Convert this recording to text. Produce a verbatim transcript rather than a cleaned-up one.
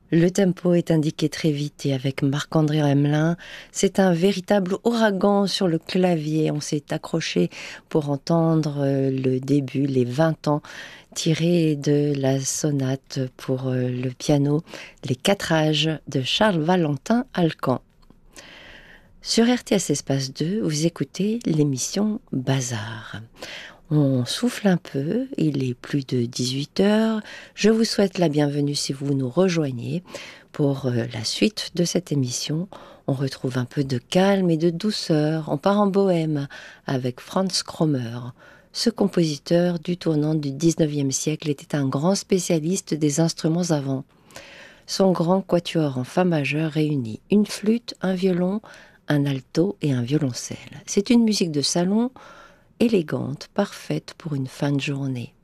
Le tempo est indiqué très vite et avec Marc-André Hamelin, c'est un véritable ouragan sur le clavier. On s'est accroché pour entendre euh, le début, les vingt ans, tirés de la sonate pour euh, le piano, Les quatre âges de Charles Valentin Alcan. Sur R T S Espace deux, vous écoutez l'émission Bazar. On souffle un peu, il est plus de dix-huit heures. Je vous souhaite la bienvenue si vous nous rejoignez pour euh, la suite de cette émission. On retrouve un peu de calme et de douceur. On part en bohème avec Franz Krommer. Ce compositeur du tournant du dix-neuvième siècle était un grand spécialiste des instruments à vent. Son grand quatuor en fa majeur réunit une flûte, un violon, un alto et un violoncelle. C'est une musique de salon élégante, parfaite pour une fin de journée.